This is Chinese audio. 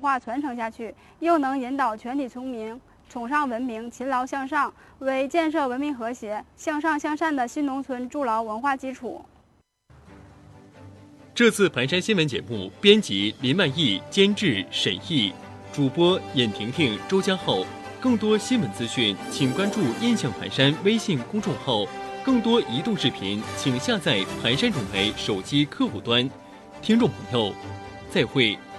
化传承下去，又能引导全体村民崇尚文明、勤劳向上，为建设文明和谐、向上向善的新农村筑牢文化基础。 这次盘山新闻节目编辑林万益，监制沈毅，主播尹婷婷、周家浩。更多新闻资讯，请关注印象盘山微信公众号。更多移动视频，请下载盘山总台手机客户端。听众朋友，再会。